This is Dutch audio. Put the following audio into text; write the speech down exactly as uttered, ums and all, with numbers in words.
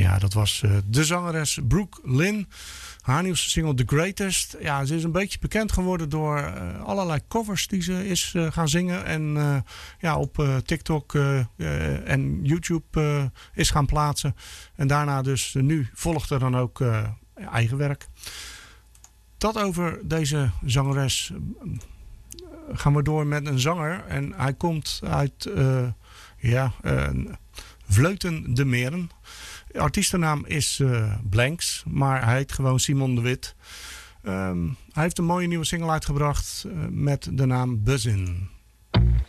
ja, dat was uh, de zangeres Brooke Lynn. Haar nieuwste single The Greatest. Ja, ze is een beetje bekend geworden door uh, allerlei covers die ze is uh, gaan zingen. En uh, ja, op uh, TikTok uh, uh, en YouTube uh, is gaan plaatsen. En daarna dus uh, nu volgt er dan ook uh, eigen werk. Dat over deze zangeres. Uh, gaan we door met een zanger. En hij komt uit uh, ja, uh, Vleuten de Meren. De artiestennaam is uh, Blanks, maar hij heet gewoon Simon de Wit. Um, hij heeft een mooie nieuwe single uitgebracht uh, met de naam Buzzin'.